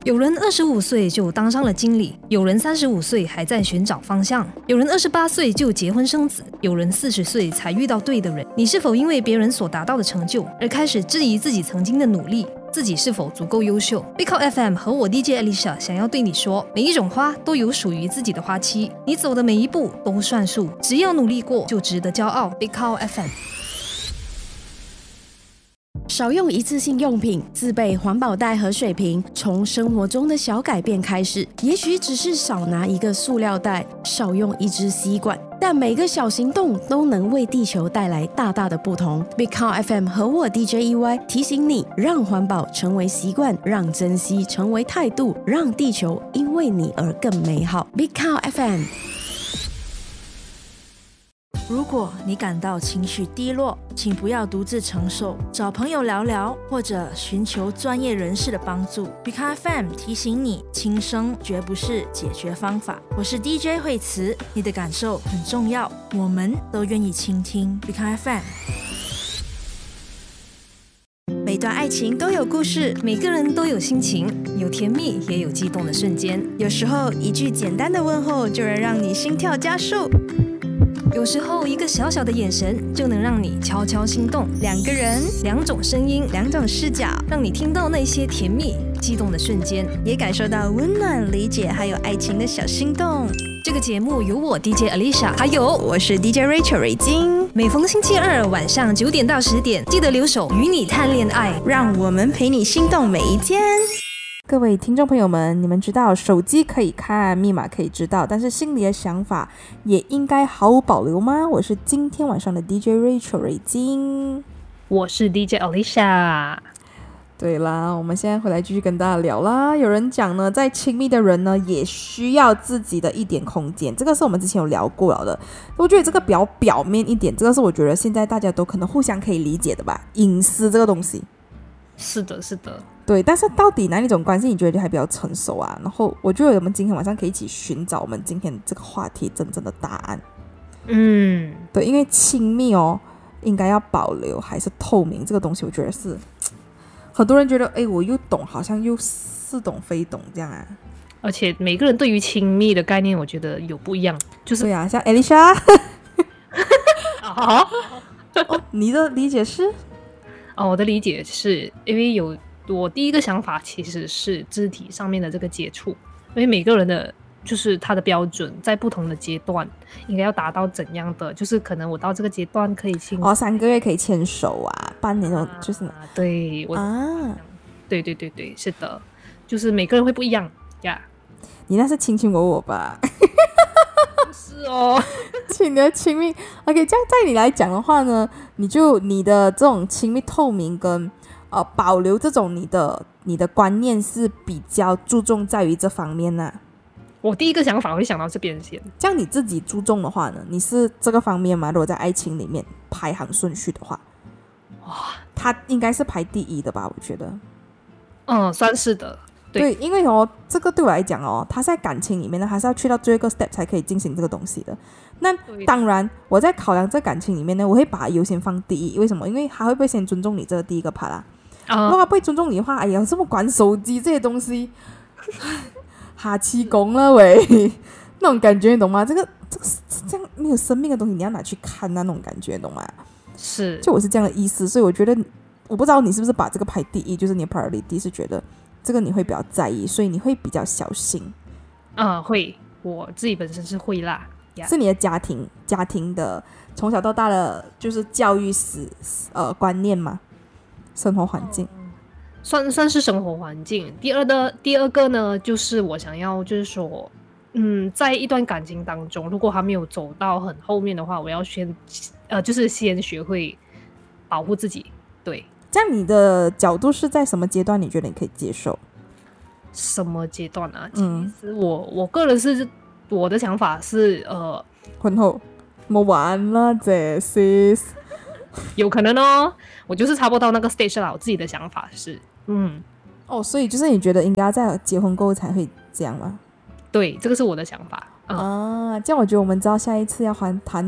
有人25岁就当上了经理，有人35岁还在寻找方向，有人28岁就结婚生子，有人40岁才遇到对的人。你是否因为别人所达到的成就而开始质疑自己曾经的努力？自己是否足够优秀？背靠 FM 和我 DJ Alicia 想要对你说，每一种花都有属于自己的花期，你走的每一步都算数，只要努力过就值得骄傲。背靠 FM。 少用一次性用品，自备环保袋和水瓶，从生活中的小改变开始。也许只是少拿一个塑料袋，少用一支吸管，但每个小行动都能为地球带来大大的不同。Big Car FM 和我 DJ EY 提醒你，让环保成为习惯，让珍惜成为态度，让地球因为你而更美好。Big Car FM。 如果你感到情绪低落，请不要独自承受，找朋友聊聊，或者寻求专业人士的帮助。Big FM 提醒你，轻生绝不是解决方法。我是 DJ 惠慈，你的感受很重要，我们都愿意倾听。Big FM。每段爱情都有故事， 每个人都有心情，有甜蜜也有激动的瞬间。 有时候一句简单的问候就能让你心跳加速， 有时候一个小小的眼神就能让你悄悄心动。 两个人， 两种声音， 两种视角， 让你听到那些甜蜜激动的瞬间， 也感受到温暖、理解还有爱情的小心动。 这个节目由我 DJ Alicia 还有我是 DJ Rachel 瑞金， 每逢星期二晚上9点到10点，记得留守与你谈恋爱， 让我们陪你心动每一天。 各位听众朋友们，你们知道手机可以看，密码可以知道，但是心里的想法也应该毫无保留吗？我是今天晚上的 DJ Rachel 瑞金， 我是 DJ Alicia。 对啦，我们现在回来继续跟大家聊啦。有人讲呢，在亲密的人呢，也需要自己的一点空间，这个是我们之前有聊过了的。我觉得这个比较表面一点，这个是我觉得现在大家都可能互相可以理解的吧，隐私这个东西。 是的，是的。 对，但是到底哪一种关系你觉得还比较成熟啊？然后我觉得我们今天晚上可以一起寻找我们今天这个话题真正的答案。对，因为亲密哦，应该要保留还是透明这个东西，我觉得是很多人觉得，哎，我又懂，好像又似懂非懂这样啊。 而且每个人对于亲密的概念，我觉得有不一样。就是对啊，像 Alicia 哦， 你的理解是？ 我的理解是因为我第一个想法其实是肢体上面的这个接触，因为每个人的就是他的标准在不同的阶段应该要达到怎样的，就是可能我到这个阶段可以亲 3个月可以牵手啊，半年就是对对，是的，就是每个人会不一样呀。 你那是卿我吧？ 是哦， 你的亲密 OK， 这样在你来讲的话呢，你的这种亲密透明跟保留这种你的观念是比较注重在于这方面啊。 我第一个想法会想到这边先。 这样你自己注重的话呢，你是这个方面吗？如果在爱情里面排行顺序的话，哇，它应该是排第一的吧？我觉得， 算是的。 对，因为这个对我来讲它在感情里面呢，还是要去到最后一个 step 才可以进行这个东西的。那当然，我在考量这感情里面呢，我会把它优先放第一。为什么？因为他会不会先尊重你这个第一个 part 啦？如果他不会尊重你的话，哎呀，这么管手机这些东西，哈气功了喂，那种感觉你懂吗？这个这样没有生命的东西，你要拿去看那种感觉，懂吗？ 是， 就我是这样的意思。所以我觉得，我不知道你是不是把这个排第一，就是你的 priority 是觉得这个你会比较在意，所以你会比较小心。 会，我自己本身是会啦。 是你的家庭的从小到大的就是教育观念吗？生活环境， 算是生活环境。第二个呢，就是我想要就是说，在一段感情当中，如果还没有走到很后面的话，我要就是先学会保护自己。对， 这样你的角度是在什么阶段？你觉得你可以接受？ 什么阶段啊？其实我个人是我的想法是婚后冇玩啦，这是有可能哦。我就是差不多到那个 stage 了，我自己的想法是所以就是你觉得应该在结婚过后才会这样吗？ 对，这个是我的想法这样我觉得我们知道下一次要谈